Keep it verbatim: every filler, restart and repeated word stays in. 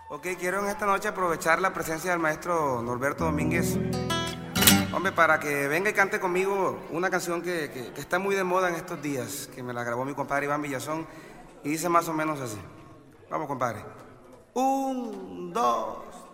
Ok, quiero en esta noche aprovechar la presencia del maestro Norberto Domínguez. Hombre, para que venga y cante conmigo una canción que, que, que está muy de moda en estos días, que me la grabó mi compadre Iván Villazón, y dice más o menos así. Vamos, compadre. Un, dos,